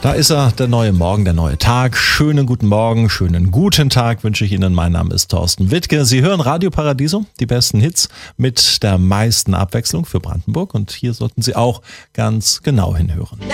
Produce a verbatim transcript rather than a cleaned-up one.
Da ist er, der neue Morgen, der neue Tag. Schönen guten Morgen, schönen guten Tag wünsche ich Ihnen. Mein Name ist Thorsten Wittke. Sie hören Radio Paradiso, die besten Hits mit der meisten Abwechslung für Brandenburg. Und hier sollten Sie auch ganz genau hinhören.